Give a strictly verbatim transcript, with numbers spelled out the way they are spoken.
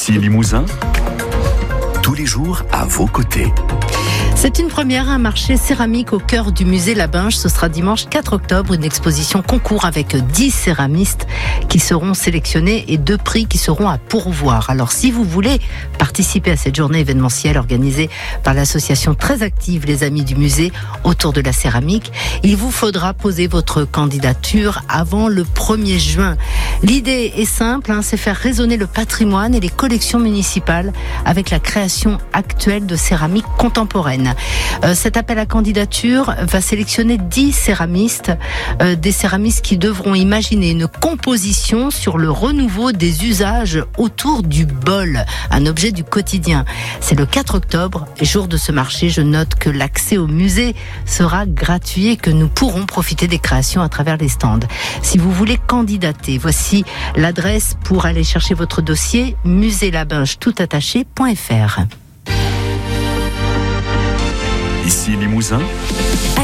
Ici Limousin, tous les jours à vos côtés. C'est une première, un marché céramique au cœur du musée La Binge. Ce sera dimanche quatre octobre, une exposition concours avec dix céramistes qui seront sélectionnés et deux prix qui seront à pourvoir. Alors si vous voulez participer à cette journée événementielle organisée par l'association très active Les Amis du Musée autour de la céramique, il vous faudra poser votre candidature avant le premier juin. L'idée est simple, hein, c'est faire résonner le patrimoine et les collections municipales avec la création actuelle de céramique contemporaine. Euh, cet appel à candidature va sélectionner dix céramistes, euh, des céramistes qui devront imaginer une composition sur le renouveau des usages autour du bol, un objet du quotidien. C'est le quatre octobre, jour de ce marché. Je note que l'accès au musée sera gratuit et que nous pourrons profiter des créations à travers les stands. Si vous voulez candidater, voici l'adresse pour aller chercher votre dossier, musée labinge tout attaché point f r. Ici Limousin.